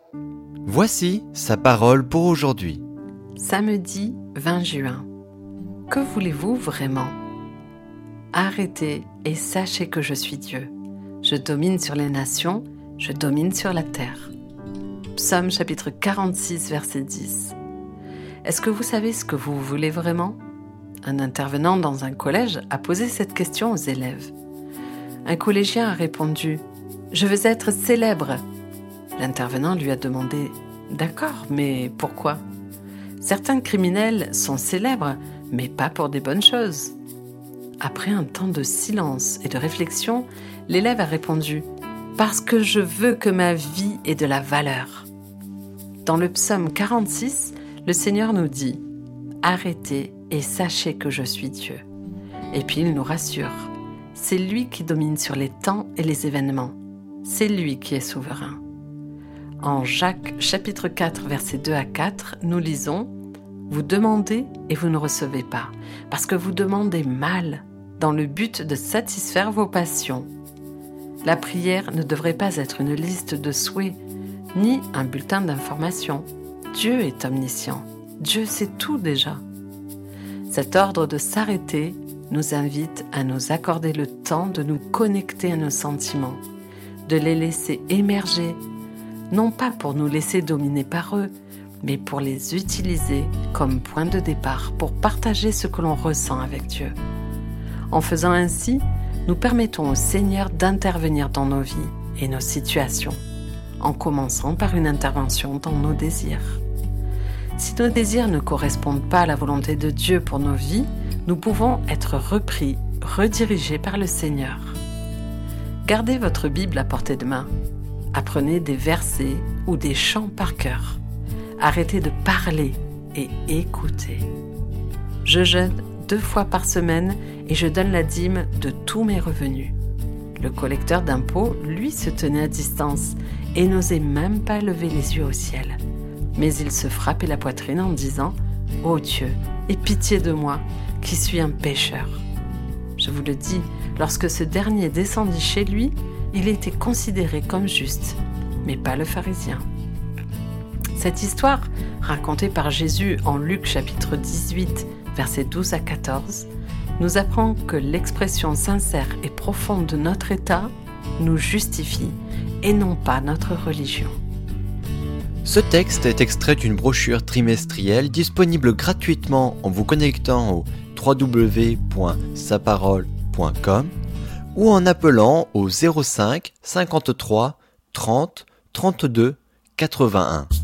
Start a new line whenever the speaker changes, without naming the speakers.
Voici sa parole pour aujourd'hui.
Samedi 20 juin. Que voulez-vous vraiment ? Arrêtez et sachez que je suis Dieu. Je domine sur les nations, je domine sur la terre. Psaume chapitre 46, verset 10. Est-ce que vous savez ce que vous voulez vraiment ? Un intervenant dans un collège a posé cette question aux élèves. Un collégien a répondu « Je veux être célèbre ». L'intervenant lui a demandé « D'accord, mais pourquoi ? Certains criminels sont célèbres, mais pas pour des bonnes choses. » Après un temps de silence et de réflexion, l'élève a répondu « Parce que je veux que ma vie ait de la valeur. » Dans le psaume 46, le Seigneur nous dit « Arrêtez et sachez que je suis Dieu. » Et puis il nous rassure. C'est lui qui domine sur les temps et les événements. C'est lui qui est souverain. En Jacques chapitre 4, versets 2 à 4, nous lisons « Vous demandez et vous ne recevez pas, parce que vous demandez mal, dans le but de satisfaire vos passions. » La prière ne devrait pas être une liste de souhaits, ni un bulletin d'information. Dieu est omniscient. Dieu sait tout déjà. Cet ordre de s'arrêter nous invite à nous accorder le temps de nous connecter à nos sentiments, de les laisser émerger, non pas pour nous laisser dominer par eux, mais pour les utiliser comme point de départ pour partager ce que l'on ressent avec Dieu. En faisant ainsi, nous permettons au Seigneur d'intervenir dans nos vies et nos situations, en commençant par une intervention dans nos désirs. Si nos désirs ne correspondent pas à la volonté de Dieu pour nos vies, nous pouvons être repris, redirigés par le Seigneur. Gardez votre Bible à portée de main. Apprenez des versets ou des chants par cœur. Arrêtez de parler et écoutez. Je jeûne 2 fois par semaine et je donne la dîme de tous mes revenus. Le collecteur d'impôts, lui, se tenait à distance et n'osait même pas lever les yeux au ciel. Mais il se frappait la poitrine en disant « Ô Dieu, aie pitié de moi, qui suis un pécheur. » Je vous le dis, lorsque ce dernier descendit chez lui, il était considéré comme juste, mais pas le pharisien. Cette histoire, racontée par Jésus en Luc chapitre 18, versets 12 à 14, nous apprend que l'expression sincère et profonde de notre état nous justifie et non pas notre religion.
Ce texte est extrait d'une brochure trimestrielle disponible gratuitement en vous connectant au www.saparole.com ou en appelant au 05 53 30 32 81.